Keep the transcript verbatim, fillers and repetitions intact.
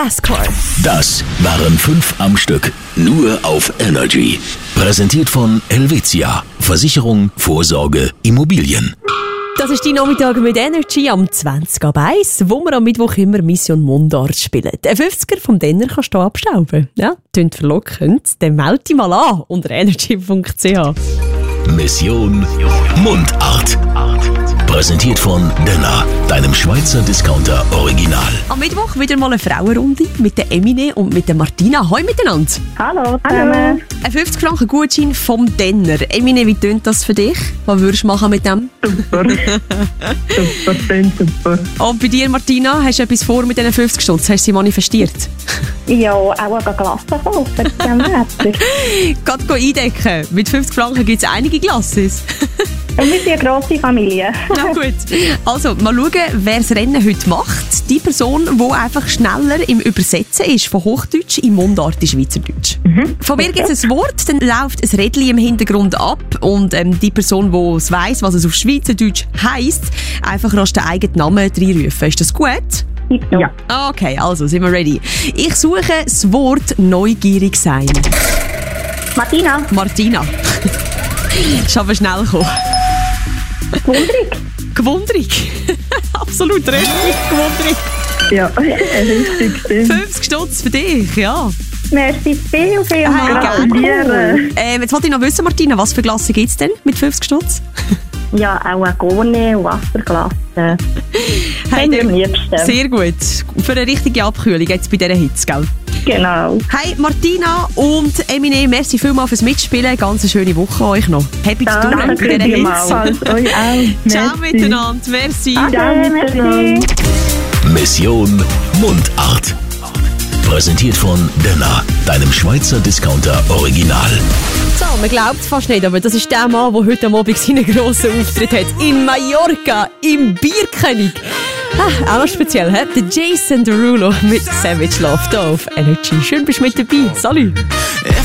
Escort. Das waren fünf am Stück. Nur auf Energy. Präsentiert von Helvetia. Versicherung, Vorsorge, Immobilien. Das ist die Nachmittag mit Energy am zwanzig ab eins, wo wir am Mittwoch immer Mission Mundart spielen. Den fünfziger vom Denner kannst du hier abstauben. Ja, klingt verlockend. Dann melde dich mal an unter energy punkt c h. Mission Mundart. Präsentiert von Denner, deinem Schweizer Discounter Original. Am Mittwoch wieder mal eine Frauenrunde mit der Emine und mit der Martina. Hoi miteinander. Hallo zusammen. Ein fünfzig Franken Gutschein vom Denner. Emine, wie tönt das für dich? Was würdest du machen mit dem? Super. super, tönt super. Und bei dir, Martina, hast du etwas vor mit diesen fünfzig Stutz? Hast du sie manifestiert? Ja, auch eine Glasse kaufen bei diesem Wetter. Gerade eindecken. Mit fünfzig Franken gibt es einige Glasses. Und wir sind eine grosse Familie. Na gut. Also, mal schauen, wer das Rennen heute macht. Die Person, die einfach schneller im Übersetzen ist von Hochdeutsch in Mundart in Schweizerdeutsch. Mhm. Von mir gibt es ein Wort, dann läuft ein Rädchen im Hintergrund ab und ähm, die Person, die es weiss, was es auf Schweizerdeutsch heisst, einfach rasch den eigenen Namen reinrufen. Ist das gut? Ja. Okay, also sind wir ready. Ich suche das Wort neugierig sein. Martina. Martina. Ist aber schnell gekommen. Gewundrig. Gewundrig. Absolut richtig, gewundrig. Ja, richtig. fünfzig Stutz für dich, ja. Merci viel, viel Hey, gratulieren. Ähm, jetzt wollte ich noch wissen, Martina, was für Glasse gibt es denn mit fünfzig Stutz? Ja, auch eine Gone und Wasserglasse. Hey, am liebsten. Sehr gut. Für eine richtige Abkühlung jetzt bei dieser Hitze, gell? Genau. Hey, Martina und Emine, merci vielmals fürs Mitspielen. Ganz eine schöne Woche euch noch. Happy zu tun bei dieser Hitze. Euch auch. Ciao miteinander. Merci. Ciao miteinander. Mission Mundart. Präsentiert von Denner, deinem Schweizer Discounter Original. So, man glaubt es fast nicht, aber das ist der Mann, der heute Abend seinen grossen Auftritt hat. In Mallorca, im Bierkönig. Ah, auch noch speziell, hä? Der Jason Derulo mit Savage Love hier auf Energy. Schön, bist du mit dabei. Salut!